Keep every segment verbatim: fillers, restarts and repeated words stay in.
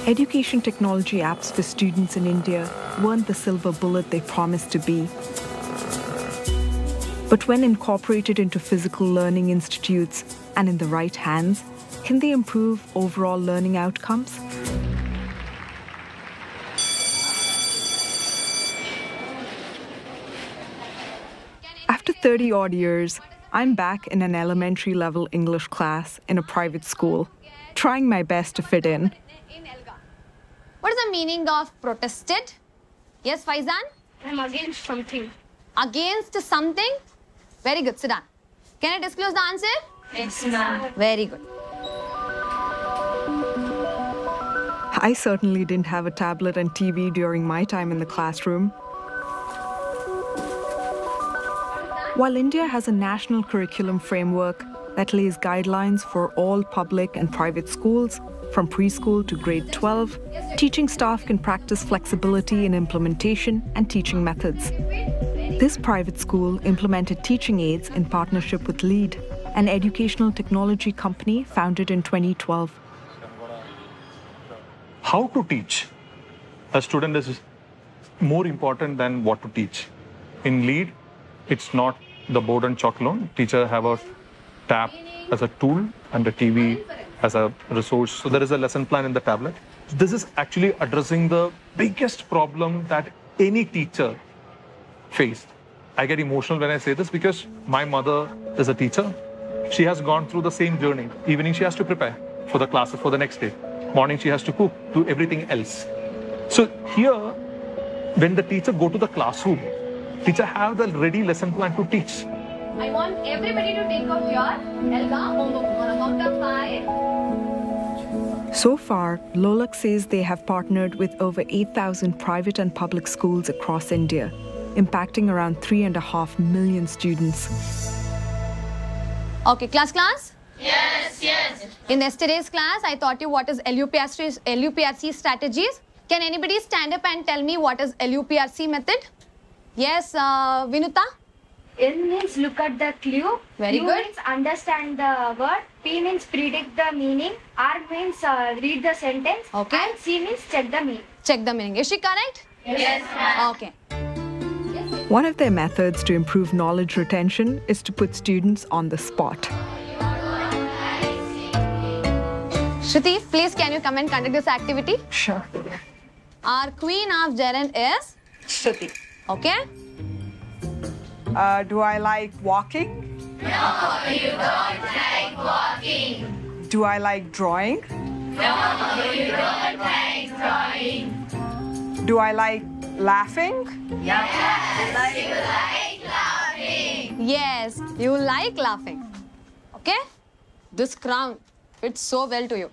Education technology apps for students in India weren't the silver bullet they promised to be. But when incorporated into physical learning institutes and in the right hands, can they improve overall learning outcomes? After thirty odd years, I'm back in an elementary level English class in a private school, trying my best to fit in. What is the meaning of protested? Yes, Faizan? I'm against something. Against something? Very good, sit down. Can I disclose the answer? Yes, ma'am. Very good. I certainly didn't have a tablet and T V during my time in the classroom. While India has a national curriculum framework that lays guidelines for all public and private schools, from preschool to grade twelve, teaching staff can practice flexibility in implementation and teaching methods. This private school implemented teaching aids in partnership with LEAD, an educational technology company founded in twenty twelve. How to teach a student is more important than what to teach. In LEAD, it's not the board and chalk alone. Teacher have a tab as a tool and a T V as a resource. So there is a lesson plan in the tablet. This is actually addressing the biggest problem that any teacher faced. I get emotional when I say this because my mother is a teacher. She has gone through the same journey. Evening she has to prepare for the classes for the next day. Morning she has to cook, do everything else. So here, when the teacher go to the classroom, teacher have the ready lesson plan to teach. I want everybody to take out your Elga homework on a count of five. So far, Lolak says they have partnered with over eight thousand private and public schools across India, impacting around three and a half million students. Okay, class, class? Yes, yes. In yesterday's class, I taught you what is L U P R C, L U P R C strategies. Can anybody stand up and tell me what is L U P R C method? Yes, uh, Vinuta? L means look at the clue. Very U good. means understand the word. P means predict the meaning. R means uh, read the sentence. Okay. And C means check the meaning. Check the meaning. Is she correct? Yes, ma'am. Okay. One of their methods to improve knowledge retention is to put students on the spot. Shruti, please can you come and conduct this activity? Sure. Our queen of gerund is? Shruti. Okay. Uh, do I like walking? No, you don't like walking. Do I like drawing? No, you don't like drawing. Do I like laughing? Yes, you like laughing. Yes, you like laughing. Okay? This crown fits so well to you.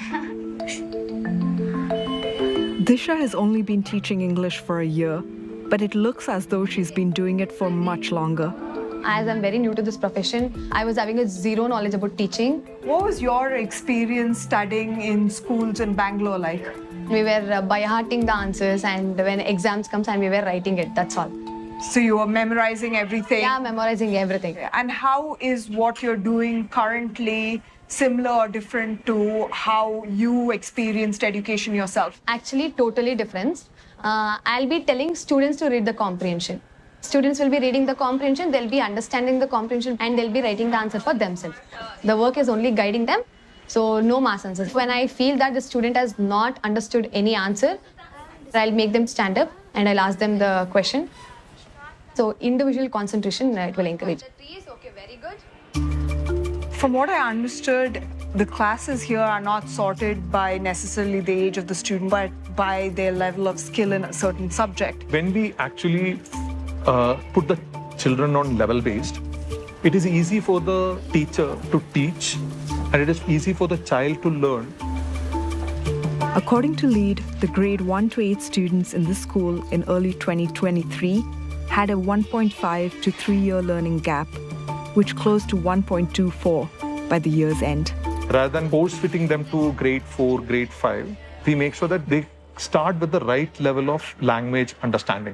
Disha has only been teaching English for a year, but it looks as though she's been doing it for much longer. As I'm very new to this profession, I was having a zero knowledge about teaching. What was your experience studying in schools in Bangalore like? We were uh, by hearting the answers, and when exams comes and we were writing it, that's all. So you were memorizing everything? Yeah, memorizing everything. And how is what you're doing currently similar or different to how you experienced education yourself? Actually, totally different. Uh, I'll be telling students to read the comprehension. Students will be reading the comprehension, they'll be understanding the comprehension, and they'll be writing the answer for themselves. The work is only guiding them, so no mass answers. When I feel that the student has not understood any answer, I'll make them stand up and I'll ask them the question. So individual concentration, uh, it will encourage. Okay, very good. From what I understood, the classes here are not sorted by necessarily the age of the student, but by their level of skill in a certain subject. When we actually uh, put the children on level based, it is easy for the teacher to teach and it is easy for the child to learn. According to LEAD, the grade one to eight students in this school in early twenty twenty-three had a one point five to three year learning gap, which closed to one point two four by the year's end. Rather than force-fitting them to grade four, grade five, we make sure that they start with the right level of language understanding.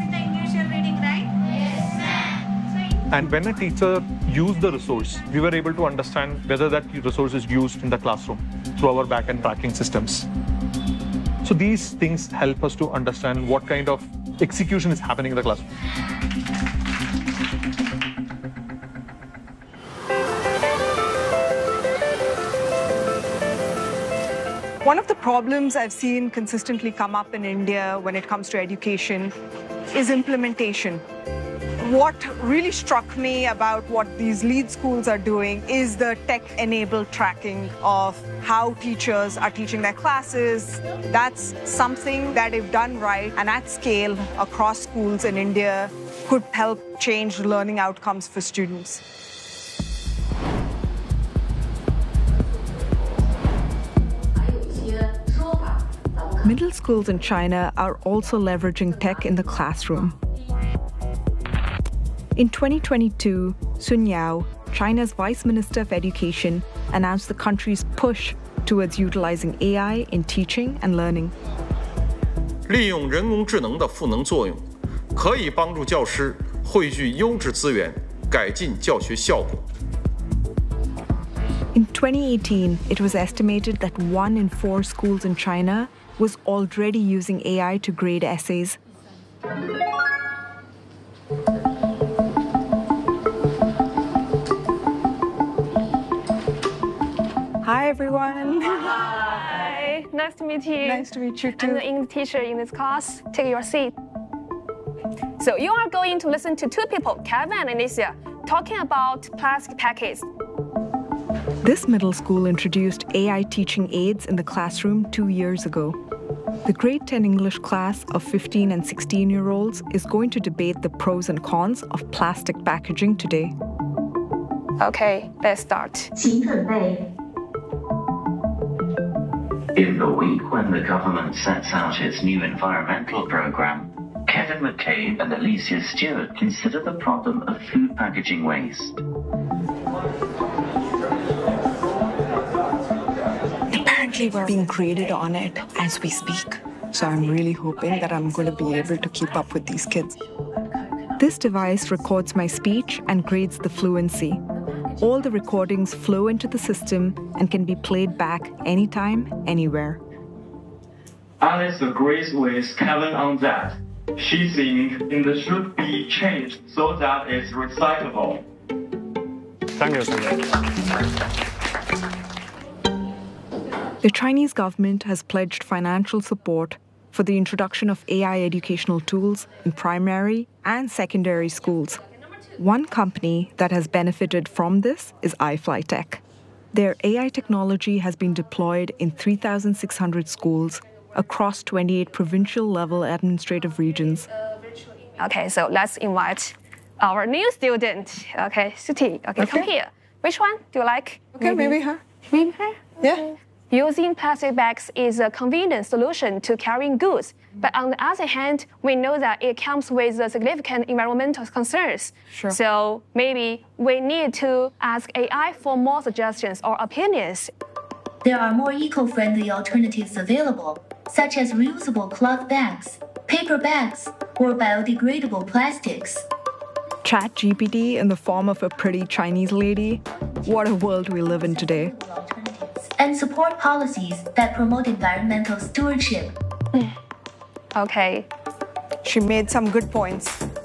And when a teacher used the resource, we were able to understand whether that resource is used in the classroom through our back-end tracking systems. So these things help us to understand what kind of execution is happening in the classroom. One of the problems I've seen consistently come up in India when it comes to education is implementation. What really struck me about what these lead schools are doing is the tech-enabled tracking of how teachers are teaching their classes. That's something that, if done right and at scale across schools in India, could help change learning outcomes for students. Middle schools in China are also leveraging tech in the classroom. In twenty twenty-two, Sun Yao, China's Vice Minister of Education, announced the country's push towards utilizing A I in teaching and learning. 利用人工智能的赋能作用，可以帮助教师汇聚优质资源，改进教学效果。 In twenty eighteen, it was estimated that one in four schools in China was already using A I to grade essays. Hi, everyone. Hi, nice to meet you. Nice to meet you too. I'm the English teacher in this class. Take your seat. So you are going to listen to two people, Kevin and Alicia, talking about plastic packets. This middle school introduced A I teaching aids in the classroom two years ago. The grade ten English class of fifteen and sixteen-year-olds is going to debate the pros and cons of plastic packaging today. Okay, let's start. In the week when the government sets out its new environmental program, Kevin McCabe and Alicia Stewart consider the problem of food packaging waste. Apparently, we're being graded on it as we speak. So I'm really hoping that I'm going to be able to keep up with these kids. This device records my speech and grades the fluency. All the recordings flow into the system and can be played back anytime, anywhere. Alice agrees with Kevin on that. She thinks it should be changed so that it's recyclable. Thank you, thank you. The Chinese government has pledged financial support for the introduction of A I educational tools in primary and secondary schools. One company that has benefited from this is iFlyTech. Their A I technology has been deployed in three thousand six hundred schools across twenty-eight provincial-level administrative regions. Okay, so let's invite our new student. Okay, Suti. Okay, Okay. come here. Which one do you like? Okay, maybe her. Maybe her? Yeah. Using plastic bags is a convenient solution to carrying goods. But on the other hand, we know that it comes with significant environmental concerns. Sure. So maybe we need to ask A I for more suggestions or opinions. There are more eco-friendly alternatives available, such as reusable cloth bags, paper bags, or biodegradable plastics. ChatGPT in the form of a pretty Chinese lady. What a world we live in today. And support policies that promote environmental stewardship. Okay. She made some good points.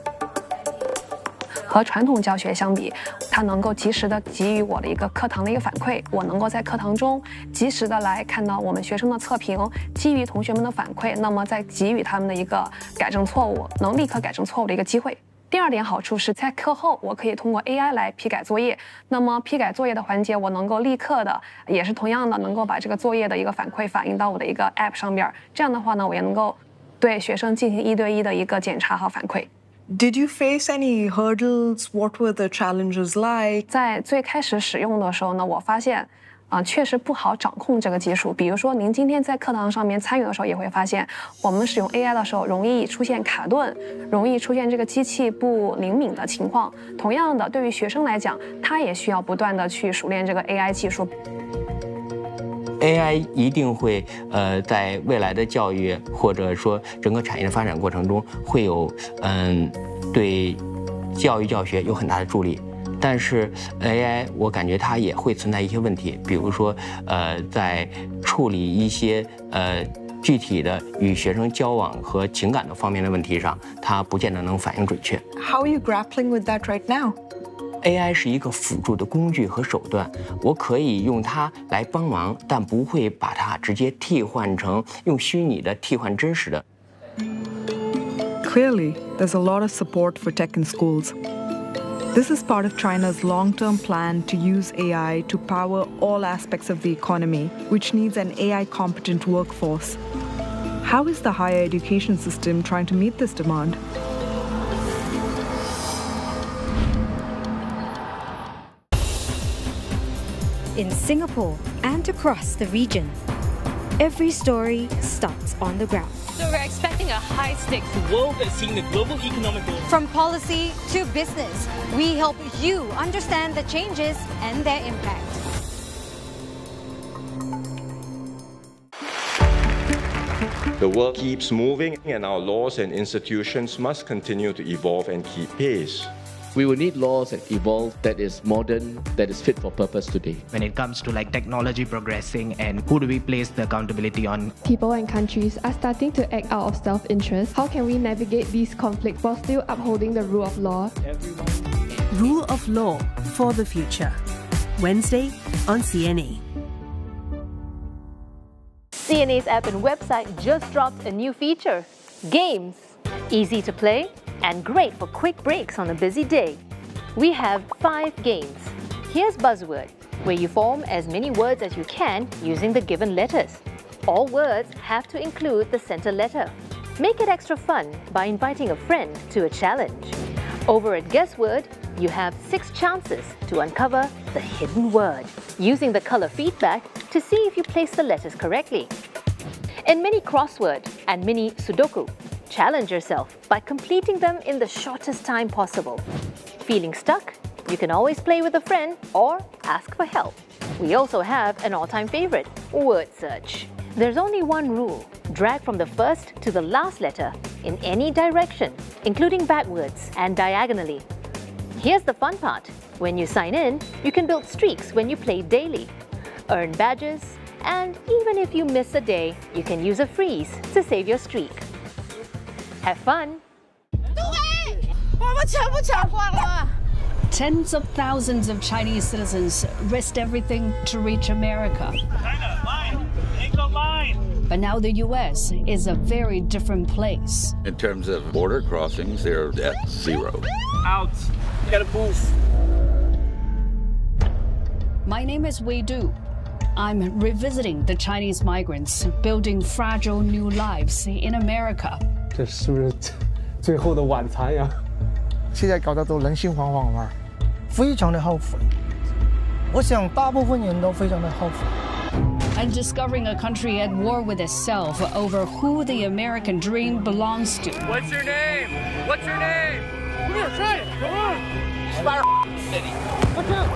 和传统教学相比，它能够及时的给予我的一个课堂的一个反馈，我能够在课堂中及时的来看到我们学生的测评，基于同学们的反馈，那么再给予他们的一个改正错误，能立刻改正错误的一个机会。第二点好处是在课后，我可以通过 A I 来批改作业。那么批改作业的环节，我能够立刻的，也是同样的，能够把这个作业的一个反馈反映到我的一个 App 上边。这样的话呢，我也能够对学生进行一对一的一个检查和反馈。 Did you face any hurdles? What were the challenges like? 在最开始使用的时候呢，我发现，啊、呃，确实不好掌控这个技术。比如说，您今天在课堂上面参与的时候，也会发现，我们使用 A I 的时候，容易出现卡顿，容易出现这个机器不灵敏的情况。同样的，对于学生来讲，他也需要不断的去熟练这个 A I 技术。 A I 一定会呃，在未来的教育或者说整个产业的发展过程中，会有嗯对教育教学有很大的助力。但是 A I 我感觉它也会存在一些问题，比如说呃，在处理一些呃具体的与学生交往和情感的方面的问题上，它不见得能反应准确。 How are you grappling with that right now? A I 是一个辅助的工具和手段，我可以用它来帮忙，但不会把它直接替换成用虚拟的替换真实的。 Clearly, there's a lot of support for tech in schools. This is part of China's long-term plan to use A I to power all aspects of the economy, which needs an A I-competent workforce. How is the higher education system trying to meet this demand? In Singapore and across the region, every story starts on the ground. So we're expecting a high-stakes world that's seeing the global economic growth. From policy to business, we help you understand the changes and their impact. The world keeps moving, and our laws and institutions must continue to evolve and keep pace. We will need laws that evolve, that is modern, that is fit for purpose today. When it comes to like technology progressing and who do we place the accountability on? People and countries are starting to act out of self-interest. How can we navigate these conflicts while still upholding the rule of law? Rule of Law for the Future. Wednesday on C N A. C N A's app and website just dropped a new feature, Games. Easy to play and great for quick breaks on a busy day. We have five games. Here's Buzzword, where you form as many words as you can using the given letters. All words have to include the center letter. Make it extra fun by inviting a friend to a challenge. Over at Guessword, you have six chances to uncover the hidden word, using the color feedback to see if you place the letters correctly. In Mini Crossword and Mini Sudoku, challenge yourself by completing them in the shortest time possible. Feeling stuck? You can always play with a friend or ask for help. We also have an all-time favorite, Word Search. There's only one rule. Drag from the first to the last letter in any direction, including backwards and diagonally. Here's the fun part. When you sign in, you can build streaks when you play daily, earn badges, and even if you miss a day, you can use a freeze to save your streak. Have fun! Tens of thousands of Chinese citizens risked everything to reach America. China, line! Ain't no line! But now the U S is a very different place. In terms of border crossings, they're at zero. Out! You gotta move! My name is Wei Du. I'm revisiting the Chinese migrants, building fragile new lives in America. 这是不是最后的晚餐呀？ 现在搞得都人心惶惶嘛，非常的后悔。我想大部分人都非常的后悔。 And discovering a country at war with itself over who the American dream belongs to. What's your name? What's your name? Come here, try it. Come on. Fire city. Watch out.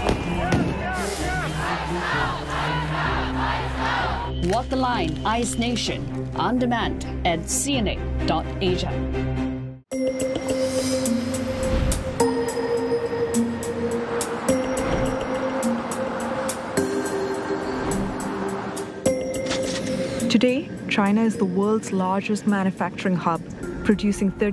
Walk the Line, Ice Nation, on demand at C N A dot Asia. Today, China is the world's largest manufacturing hub, producing thirty